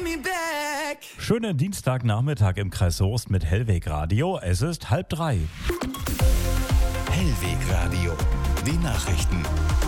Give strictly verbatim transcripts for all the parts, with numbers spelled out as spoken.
me back. Schönen Dienstagnachmittag im Kreis Soest mit Hellweg Radio. Es ist halb drei. Hellweg Radio, die Nachrichten.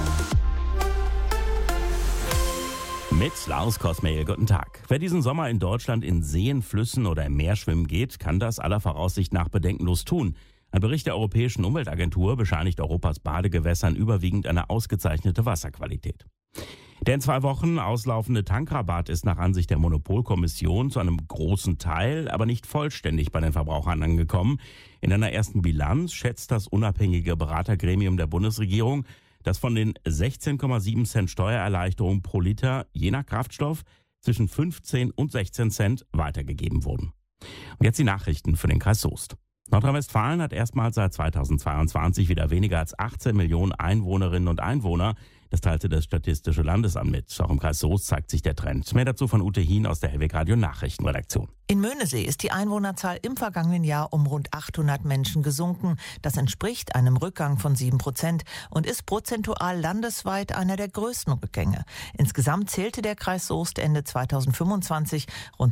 Mit Lars Kosmeil, guten Tag. Wer diesen Sommer in Deutschland in Seen, Flüssen oder im Meer schwimmen geht, kann das aller Voraussicht nach bedenkenlos tun. Ein Bericht der Europäischen Umweltagentur bescheinigt Europas Badegewässern überwiegend eine ausgezeichnete Wasserqualität. Der in zwei Wochen auslaufende Tankrabatt ist nach Ansicht der Monopolkommission zu einem großen Teil, aber nicht vollständig bei den Verbrauchern angekommen. In einer ersten Bilanz schätzt das unabhängige Beratergremium der Bundesregierung, dass von den sechzehn Komma sieben Cent Steuererleichterung pro Liter je nach Kraftstoff zwischen fünfzehn und sechzehn Cent weitergegeben wurden. Und jetzt die Nachrichten für den Kreis Soest. Nordrhein-Westfalen hat erstmals seit zweitausendzweiundzwanzig wieder weniger als achtzehn Millionen Einwohnerinnen und Einwohner. Das teilte das Statistische Landesamt mit. Auch im Kreis Soest zeigt sich der Trend. Mehr dazu von Ute Hien aus der Hellweg Radio Nachrichtenredaktion. In Möhnesee ist die Einwohnerzahl im vergangenen Jahr um rund achthundert Menschen gesunken. Das entspricht einem Rückgang von sieben Prozent und ist prozentual landesweit einer der größten Rückgänge. Insgesamt zählte der Kreis Soest Ende zweitausendfünfundzwanzig rund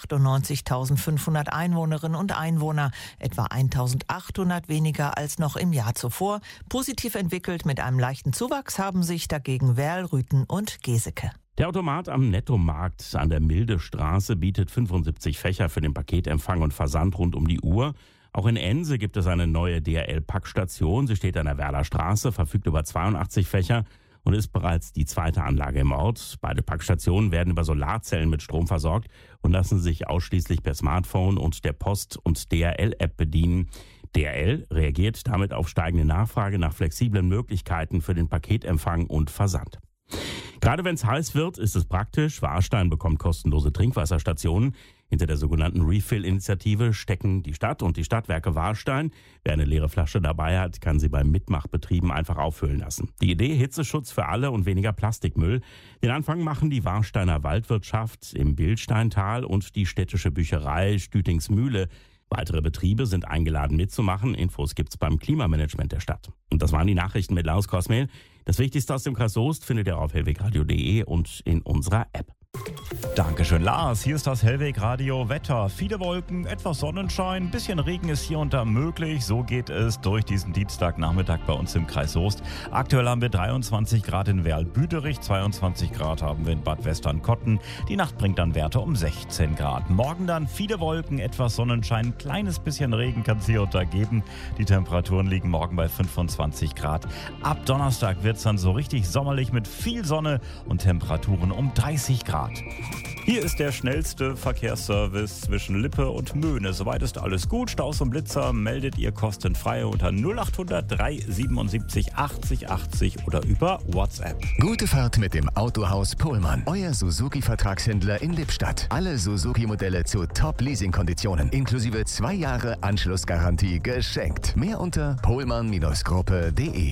zweihundertachtundneunzigtausendfünfhundert Einwohnerinnen und Einwohner, etwa eintausendachthundert weniger als noch im Jahr zuvor. Positiv entwickelt mit einem leichten Zuwachs haben sich dagegen Werl, Rüthen und Geseke. Der Automat am Nettomarkt an der Mildestraße bietet fünfundsiebzig Fächer für den Paketempfang und Versand rund um die Uhr. Auch in Ense gibt es eine neue D H L-Packstation. Sie steht an der Werler Straße, verfügt über zweiundachtzig Fächer und ist bereits die zweite Anlage im Ort. Beide Packstationen werden über Solarzellen mit Strom versorgt und lassen sich ausschließlich per Smartphone und der Post- und D H L-App bedienen. D H L reagiert damit auf steigende Nachfrage nach flexiblen Möglichkeiten für den Paketempfang und Versand. Gerade wenn es heiß wird, ist es praktisch. Warstein bekommt kostenlose Trinkwasserstationen. Hinter der sogenannten Refill-Initiative stecken die Stadt und die Stadtwerke Warstein. Wer eine leere Flasche dabei hat, kann sie bei Mitmachbetrieben einfach auffüllen lassen. Die Idee: Hitzeschutz für alle und weniger Plastikmüll. Den Anfang machen die Warsteiner Waldwirtschaft im Bildsteintal und die städtische Bücherei Stütingsmühle. Weitere Betriebe sind eingeladen mitzumachen. Infos gibt's beim Klimamanagement der Stadt. Und das waren die Nachrichten mit Lars Kosmeil. Das Wichtigste aus dem Kreis Soest findet ihr auf hellwegradio punkt de und in unserer App. Dankeschön, Lars. Hier ist das Hellweg Radio Wetter. Viele Wolken, etwas Sonnenschein, ein bisschen Regen ist hier und da möglich. So geht es durch diesen Dienstagnachmittag bei uns im Kreis Soest. Aktuell haben wir dreiundzwanzig Grad in Werl-Büderich, zweiundzwanzig Grad haben wir in Bad Westernkotten. Die Nacht bringt dann Werte um sechzehn Grad. Morgen dann viele Wolken, etwas Sonnenschein, ein kleines bisschen Regen kann es hier und da geben. Die Temperaturen liegen morgen bei fünfundzwanzig Grad. Ab Donnerstag wird es dann so richtig sommerlich mit viel Sonne und Temperaturen um dreißig Grad. Hier ist der schnellste Verkehrsservice zwischen Lippe und Möhne. Soweit ist alles gut. Staus und Blitzer meldet ihr kostenfrei unter null achthundert drei siebenundsiebzig achtzig achtzig oder über WhatsApp. Gute Fahrt mit dem Autohaus Pohlmann. Euer Suzuki-Vertragshändler in Lippstadt. Alle Suzuki-Modelle zu Top-Leasing-Konditionen. Inklusive zwei Jahre Anschlussgarantie geschenkt. Mehr unter pohlmann Gruppe punkt de.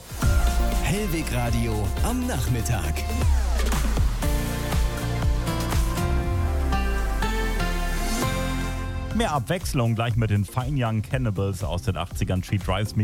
Hellweg Radio am Nachmittag. Mehr Abwechslung gleich mit den Fine Young Cannibals aus den achtzigern. She Drives Me